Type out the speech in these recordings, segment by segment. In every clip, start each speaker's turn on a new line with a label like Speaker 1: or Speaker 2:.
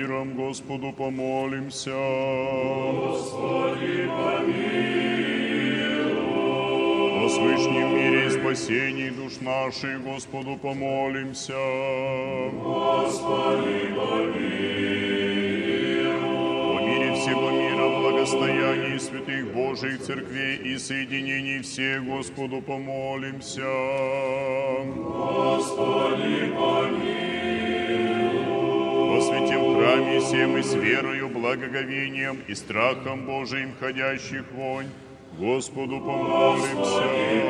Speaker 1: миром, Господу помолимся.
Speaker 2: Господи, помилуй.
Speaker 1: О свышнем мире и спасении душ наших, Господу помолимся.
Speaker 2: Господи, помилуй.
Speaker 1: О мире всего мира, благостоянии святых Божьих церквей и соединении всех, Господу помолимся.
Speaker 2: Господи, помилуй.
Speaker 1: Во святем храме сем и с верою, благоговением и страхом Божиим ходящих вонь, Господу помолимся.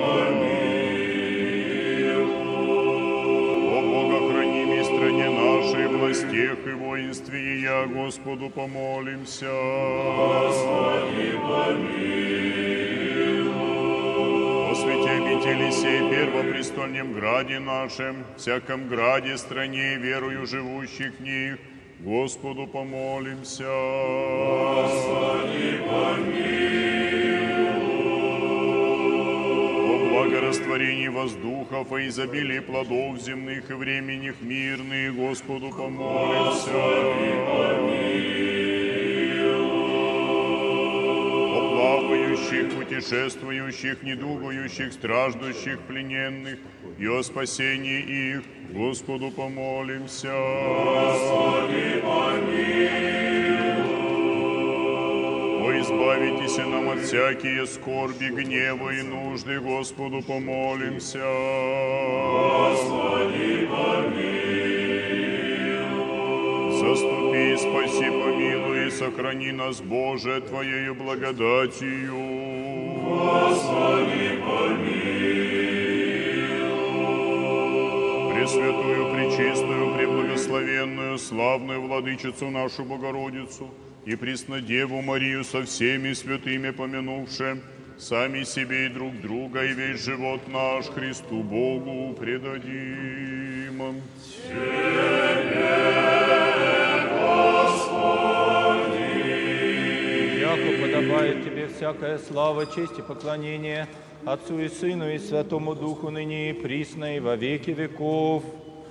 Speaker 1: О богохранимой стране нашей, властях и воинстве ея, Господу помолимся.
Speaker 2: Господи, помилуй.
Speaker 1: О святе обители сей, первопрестольном граде нашем, всяком граде, стране, верою живущих в них, Господу помолимся.
Speaker 2: Господи, помилуй.
Speaker 1: О благорастворении воздухов и изобилии плодов земных и временных мирных, Господу помолимся. О плавающих, путешествующих, недугующих, страждущих, плененных и о спасении их, Господу помолимся.
Speaker 2: Господи, помилуй.
Speaker 1: О избавитесь нам от всякие скорби, гнева и нужды, Господу помолимся.
Speaker 2: Господи, помилуй.
Speaker 1: Заступи, спаси, помилуй и сохрани нас, Боже, Твоею благодатью.
Speaker 2: Господи, помилуй.
Speaker 1: Пресвятую, пречистую, преблагословенную, славную Владычицу нашу Богородицу и Преснодеву Марию со всеми святыми помянувши, сами себе и друг друга, и весь живот наш Христу Богу предадим.
Speaker 3: Яко подобает Тебе всякая слава, честь и поклонение Отцу и Сыну и Святому Духу, ныне и присно и во веки веков.